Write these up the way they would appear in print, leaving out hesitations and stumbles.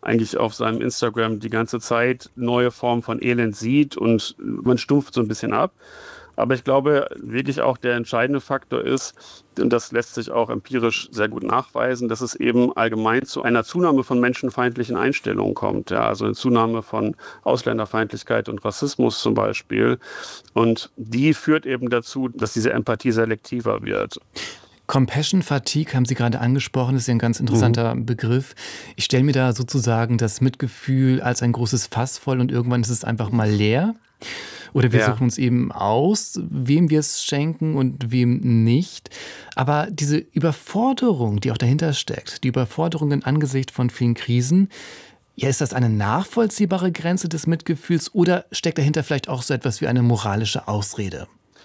eigentlich auf seinem Instagram die ganze Zeit neue Formen von Elend sieht und man stumpft so ein bisschen ab. Aber ich glaube, wirklich auch der entscheidende Faktor ist, und das lässt sich auch empirisch sehr gut nachweisen, dass es eben allgemein zu einer Zunahme von menschenfeindlichen Einstellungen kommt. Ja, also eine Zunahme von Ausländerfeindlichkeit und Rassismus zum Beispiel. Und die führt eben dazu, dass diese Empathie selektiver wird. Compassion Fatigue haben Sie gerade angesprochen, das ist ja ein ganz interessanter Begriff. Ich stelle mir da sozusagen das Mitgefühl als ein großes Fass voll und irgendwann ist es einfach mal leer. Oder wir Ja. suchen uns eben aus, wem wir es schenken und wem nicht. Aber diese Überforderung, die auch dahinter steckt, die Überforderung im Angesicht von vielen Krisen, ja, ist das eine nachvollziehbare Grenze des Mitgefühls oder steckt dahinter vielleicht auch so etwas wie eine moralische Ausrede?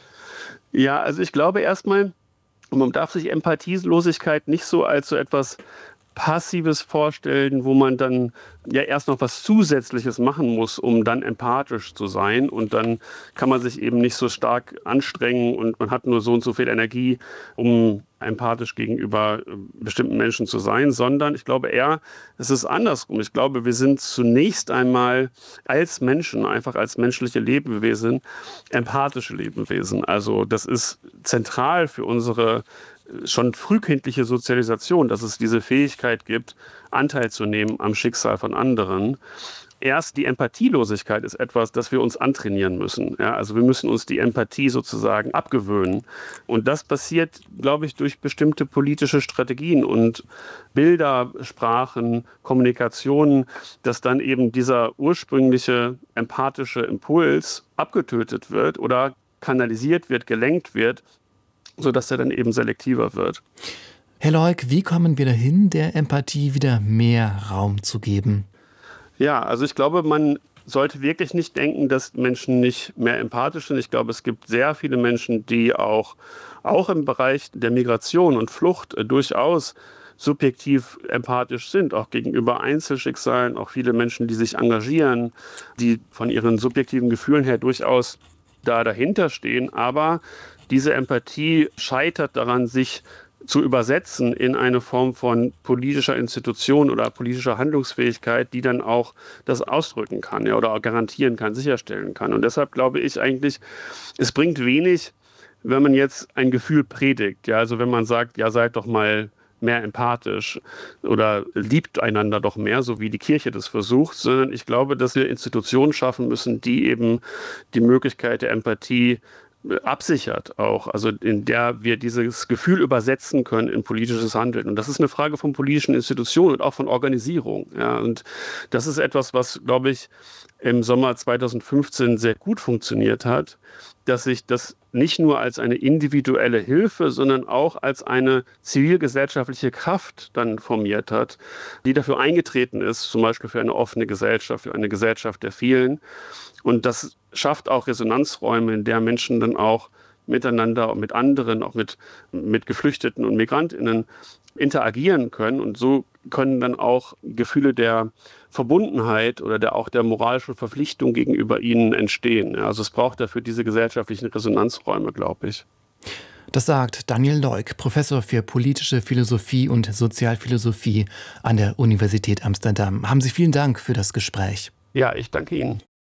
Ja, also ich glaube erstmal, man darf sich Empathielosigkeit nicht so als so etwas Passives vorstellen, wo man dann ja erst noch was Zusätzliches machen muss, um dann empathisch zu sein. Und dann kann man sich eben nicht so stark anstrengen und man hat nur so und so viel Energie, um empathisch gegenüber bestimmten Menschen zu sein, sondern ich glaube eher, es ist andersrum. Ich glaube, wir sind zunächst einmal als Menschen, einfach als menschliche Lebewesen, empathische Lebewesen. Also das ist zentral für unsere schon frühkindliche Sozialisation, dass es diese Fähigkeit gibt, Anteil zu nehmen am Schicksal von anderen. Erst die Empathielosigkeit ist etwas, das wir uns antrainieren müssen. Ja, also wir müssen uns die Empathie sozusagen abgewöhnen. Und das passiert, glaube ich, durch bestimmte politische Strategien und Bilder, Sprachen, Kommunikationen, dass dann eben dieser ursprüngliche empathische Impuls abgetötet wird oder kanalisiert wird, gelenkt wird, sodass er dann eben selektiver wird. Herr Leuk, wie kommen wir dahin, der Empathie wieder mehr Raum zu geben? Ja, also ich glaube, man sollte wirklich nicht denken, dass Menschen nicht mehr empathisch sind. Ich glaube, es gibt sehr viele Menschen, die auch im Bereich der Migration und Flucht durchaus subjektiv empathisch sind, auch gegenüber Einzelschicksalen, auch viele Menschen, die sich engagieren, die von ihren subjektiven Gefühlen her durchaus dahinter stehen. Aber diese Empathie scheitert daran, sich zu übersetzen in eine Form von politischer Institution oder politischer Handlungsfähigkeit, die dann auch das ausdrücken kann, ja, oder auch garantieren kann, sicherstellen kann. Und deshalb glaube ich eigentlich, es bringt wenig, wenn man jetzt ein Gefühl predigt. Ja, also wenn man sagt, ja, seid doch mal mehr empathisch oder liebt einander doch mehr, so wie die Kirche das versucht, sondern ich glaube, dass wir Institutionen schaffen müssen, die eben die Möglichkeit der Empathie absichert auch, also in der wir dieses Gefühl übersetzen können in politisches Handeln. Und das ist eine Frage von politischen Institutionen und auch von Organisierung. Ja, und das ist etwas, was, glaube ich, im Sommer 2015 sehr gut funktioniert hat, dass sich das nicht nur als eine individuelle Hilfe, sondern auch als eine zivilgesellschaftliche Kraft dann formiert hat, die dafür eingetreten ist, zum Beispiel für eine offene Gesellschaft, für eine Gesellschaft der vielen. Und das schafft auch Resonanzräume, in der Menschen dann auch miteinander und mit anderen, auch mit Geflüchteten und MigrantInnen interagieren können. Und so können dann auch Gefühle der Verbundenheit oder auch der moralischen Verpflichtung gegenüber ihnen entstehen. Ja, also es braucht dafür diese gesellschaftlichen Resonanzräume, glaube ich. Das sagt Daniel Leuk, Professor für politische Philosophie und Sozialphilosophie an der Universität Amsterdam. Haben Sie vielen Dank für das Gespräch. Ja, ich danke Ihnen.